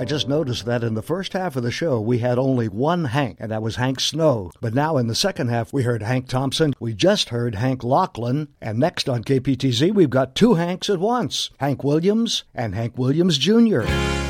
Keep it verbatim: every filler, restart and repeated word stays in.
I just noticed that in the first half of the show, we had only one Hank, and that was Hank Snow. But now in the second half, we heard Hank Thompson, we just heard Hank Lachlan, and next on K P T Z, we've got two Hanks at once, Hank Williams and Hank Williams Junior